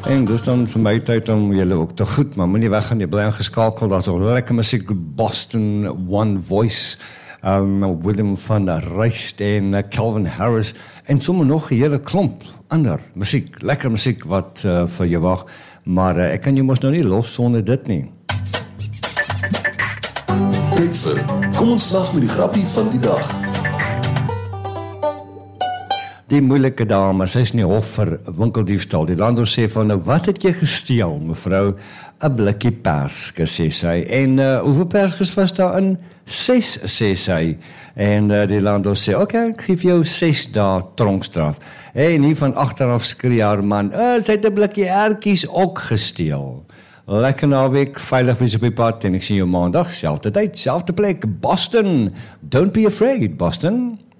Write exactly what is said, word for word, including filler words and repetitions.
En dis dan vir my tyd om julle ook te goed, maar moenie weg gaan, jy bly ingeskakel, daar's ook lekker musiek, Boston One Voice, um, Willem van Rijst en uh, Calvin Harris, en sommer nog 'n hele klomp ander musiek, lekker musiek wat uh, vir jou wag, maar uh, ek kan jou mos nou nie los sonder dit nie. Tyd vir, kom ons lag met die grappie van die dag. Die moeilike dame, sy is in die hof vir winkeldiefstal. Die landou sê van, nou wat het jy gesteel, mevrou? 'n blikkie perske, sê sy. En uh, hoeveel perskes was daarin? Ses, sê sy. En uh, die landou sê, oké, okay, ek geef jou ses dae tronkstraf. En hier van agteraf skree haar man, uh, sy het 'n blikkie ertjies ook gesteel. Lekker naweek, veilig wees op die pad, en ek sien jou maandag, selfde tyd, selfde plek, Boston. Don't be afraid, Boston.